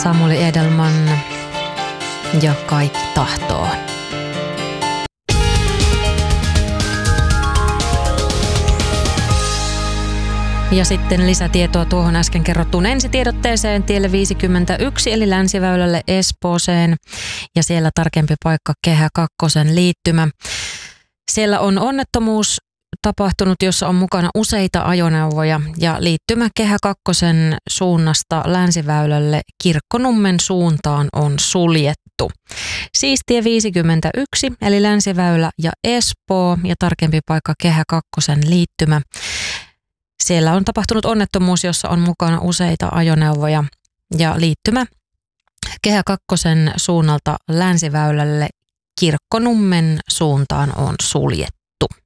Samuli Edelman ja Kaikki tahtoo. Ja sitten lisätietoa tuohon äsken kerrottuun ensitiedotteeseen tielle 51 eli Länsiväylälle Espooseen ja siellä tarkempi paikka Kehä Kakkosen liittymä. Siellä on onnettomuus tapahtunut, jossa on mukana useita ajoneuvoja ja liittymä Kehä Kakkosen suunnasta Länsiväylälle Kirkkonummen suuntaan on suljettu. Siis tie 51 eli Länsiväylä ja Espoo ja tarkempi paikka Kehä Kakkosen liittymä. Siellä on tapahtunut onnettomuus, jossa on mukana useita ajoneuvoja ja liittymä Kehä Kakkosen suunnalta Länsiväylälle Kirkkonummen suuntaan on suljettu.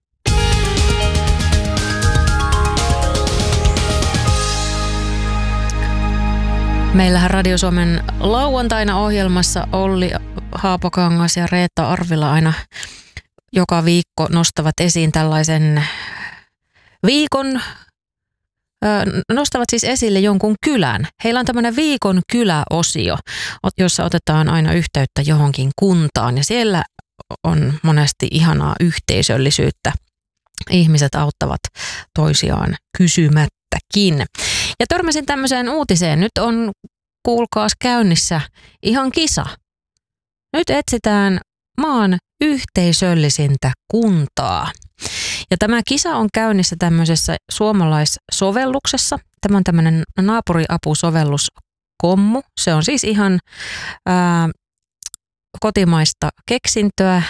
Meillähän Radio Suomen lauantaina ohjelmassa Olli Haapokangas ja Reetta Arvila aina joka viikko nostavat esiin tällaisen viikon, nostavat siis esille jonkun kylän. Heillä on tämmöinen viikon kyläosio, jossa otetaan aina yhteyttä johonkin kuntaan ja siellä on monesti ihanaa yhteisöllisyyttä. Ihmiset auttavat toisiaan kysymättäkin. Ja törmäsin tämmöiseen uutiseen. Nyt on, kuulkaas, käynnissä ihan kisa. Nyt etsitään maan yhteisöllisintä kuntaa. Ja tämä kisa on käynnissä tämmöisessä suomalaissovelluksessa. Tämä on tämmöinen naapuriapusovellus Kommu. Se on siis ihan kotimaista keksintöä.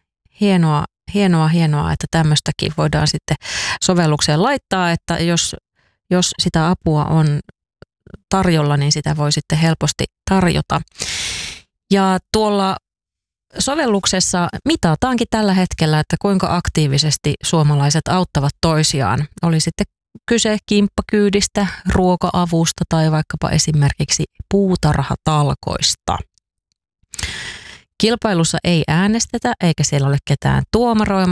Hienoa, että tämmöistäkin voidaan sitten sovellukseen laittaa, että jos sitä apua on tarjolla, niin sitä voi sitten helposti tarjota. Ja tuolla sovelluksessa mitataankin tällä hetkellä, että kuinka aktiivisesti suomalaiset auttavat toisiaan. Oli sitten kyse kimppakyydistä, ruoka-avusta tai vaikkapa esimerkiksi puutarhatalkoista. Kilpailussa ei äänestetä eikä siellä ole ketään tuomaroimassa.